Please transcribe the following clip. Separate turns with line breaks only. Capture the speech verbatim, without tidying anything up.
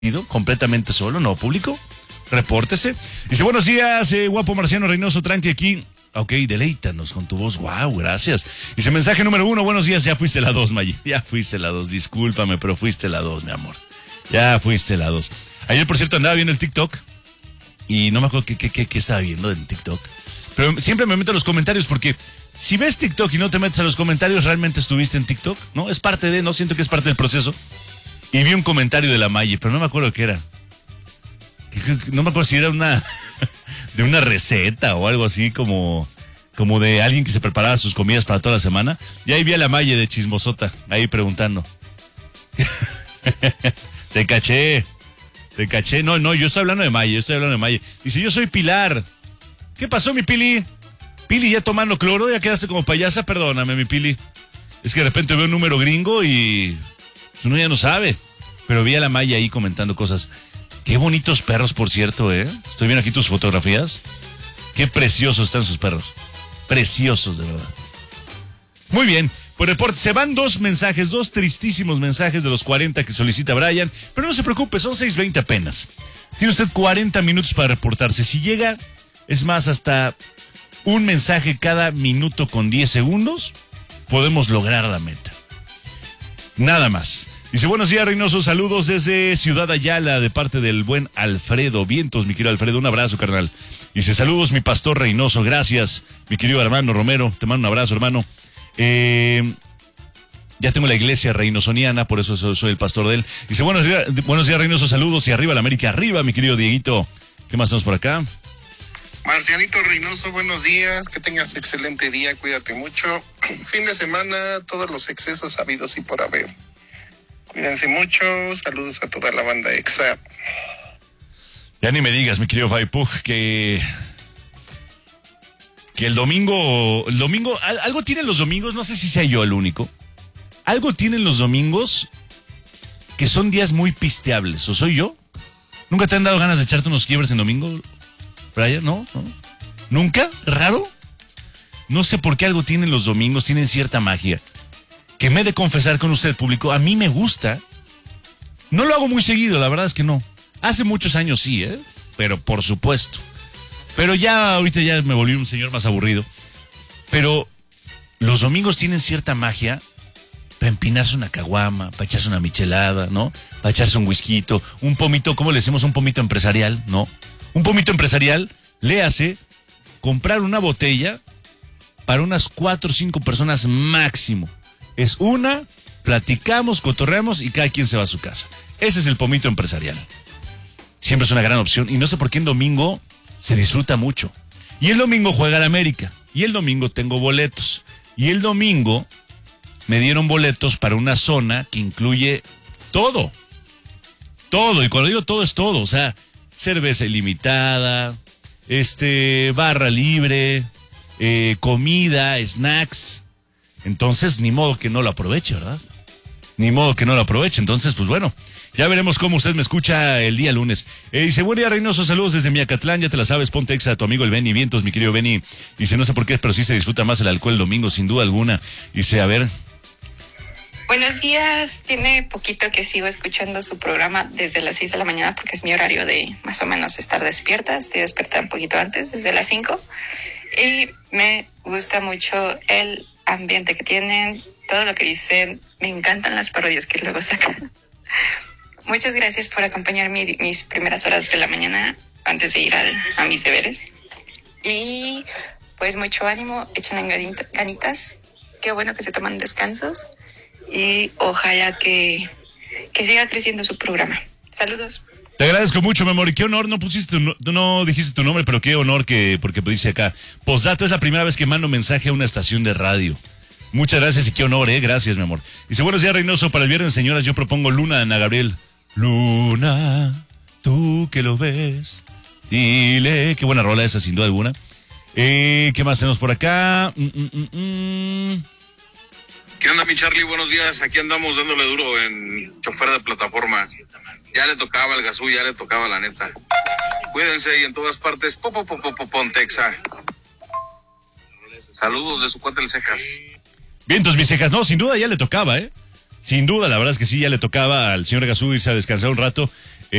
completamente solo, no público. Repórtese. Dice, buenos días, eh, guapo Marciano Reynoso, tranqui aquí. Ok, deleítanos con tu voz. Wow, gracias. Dice, mensaje número uno, buenos días, ya fuiste la dos, Mayi. Ya fuiste la dos, discúlpame, pero fuiste la dos, mi amor. Ya fuiste la dos. Ayer, por cierto, andaba viendo el TikTok y no me acuerdo qué, qué, qué, qué estaba viendo en TikTok. Pero siempre me meto a los comentarios porque si ves TikTok y no te metes a los comentarios, ¿realmente estuviste en TikTok? ¿No? Es parte de, no siento que es parte del proceso. Y vi un comentario de la Mayi, pero no me acuerdo qué era. No me acuerdo si era una de una receta o algo así como, como de alguien que se preparaba sus comidas para toda la semana. Y ahí vi a la Mayi de chismosota, ahí preguntando. Te caché, te caché. No, no, yo estoy hablando de Mayi, yo estoy hablando de Mayi. Dice, yo soy Pilar. ¿Qué pasó, mi Pili? Pili, ya tomando cloro, ya quedaste como payasa, perdóname, mi Pili. Es que de repente veo un número gringo y uno ya no sabe. Pero vi a la Mayi ahí comentando cosas. Qué bonitos perros, por cierto, ¿eh? Estoy viendo aquí tus fotografías. Qué preciosos están sus perros. Preciosos, de verdad. Muy bien. Por reporte, se van dos mensajes, dos tristísimos mensajes de los cuarenta que solicita Brian. Pero no se preocupe, son seis veinte apenas. Tiene usted cuarenta minutos para reportarse. Si llega, es más, hasta un mensaje cada minuto con diez segundos, podemos lograr la meta. Nada más. Dice, buenos días, Reynoso, saludos desde Ciudad Ayala, de parte del buen Alfredo Vientos, mi querido Alfredo, un abrazo, carnal. Dice, saludos, mi pastor Reynoso, gracias, mi querido hermano Romero, te mando un abrazo, hermano. Eh, ya tengo la iglesia reynosoniana, por eso soy, soy el pastor de él. Dice, buenos días, buenos días, Reynoso, saludos, y arriba la América, arriba, mi querido Dieguito. ¿Qué más tenemos por acá?
Marcianito Reynoso, buenos días, que tengas excelente día, cuídate mucho. Fin de semana, todos los excesos habidos y por haber. Cuídense mucho, saludos a toda la banda Exa.
Ya ni me digas, mi querido Faipug, que que el domingo, el domingo, algo tienen los domingos, no sé si sea yo el único, algo tienen los domingos que son días muy pisteables, ¿o soy yo? ¿Nunca te han dado ganas de echarte unos quiebres en domingo, Brian? ¿No? ¿No? ¿Nunca? ¿Raro? No sé por qué algo tienen los domingos, tienen cierta magia. Que me he de confesar con usted, público, a mí me gusta. No lo hago muy seguido, la verdad es que no. Hace muchos años sí, ¿eh? Pero por supuesto. Pero ya ahorita ya me volví un señor más aburrido. Pero los domingos tienen cierta magia para empinarse una caguama, para echarse una michelada, ¿no? Para echarse un whisky, un pomito, ¿cómo le decimos? Un pomito empresarial, ¿no? Un pomito empresarial le hace comprar una botella para unas cuatro o cinco personas máximo. Es una, platicamos, cotorreamos y cada quien se va a su casa. Ese es el pomito empresarial. Siempre es una gran opción y no sé por qué en domingo se disfruta mucho. Y el domingo juega el América. Y el domingo tengo boletos. Y el domingo me dieron boletos para una zona que incluye todo. Todo. Y cuando digo todo es todo. O sea, cerveza ilimitada, este, barra libre, eh, comida, snacks. Entonces, ni modo que no lo aproveche, ¿verdad? Ni modo que no lo aproveche. Entonces, pues bueno, ya veremos cómo usted me escucha el día lunes. Eh, dice, buen día, Reynoso, saludos desde Miacatlán, ya te la sabes, ponte exa a tu amigo el Benny Vientos, mi querido Benny. Dice, no sé por qué, pero sí se disfruta más el alcohol el domingo, sin duda alguna. Dice, a ver.
Buenos días, tiene poquito que sigo escuchando su programa desde las seis de la mañana porque es mi horario de más o menos estar despierta. Estoy despierta un poquito antes, desde las cinco. Y me gusta mucho el ambiente que tienen, todo lo que dicen. Me encantan las parodias que luego sacan. Muchas gracias por acompañar mi, mis primeras horas de la mañana antes de ir al, a mis deberes. Y pues mucho ánimo, échenle ganitas. Qué bueno que se toman descansos y ojalá que, que siga creciendo su programa. Saludos.
Te agradezco mucho, mi amor, y qué honor, no pusiste, no, no dijiste tu nombre, pero qué honor que, porque dice acá, postdata, es la primera vez que mando mensaje a una estación de radio. Muchas gracias y qué honor, eh, gracias, mi amor. Dice, buenos días, Reynoso, para el viernes, señoras, yo propongo Luna de Ana Gabriel. Luna, tú que lo ves, dile, qué buena rola esa, sin duda alguna. Eh, ¿qué más tenemos por acá? Mm, mm, mm, mm.
¿Qué onda, mi Charlie? Buenos días, aquí andamos dándole duro en chofer de plataforma. Ya le tocaba el Gazú, ya le tocaba la neta. Cuídense y en todas partes, popo, popo, popo, Pontexa. Saludos de su cuate el Cejas.
Vientos, mis cejas. No, sin duda ya le tocaba, ¿eh? Sin duda, la verdad es que sí, ya le tocaba al señor Gazú irse a descansar un rato.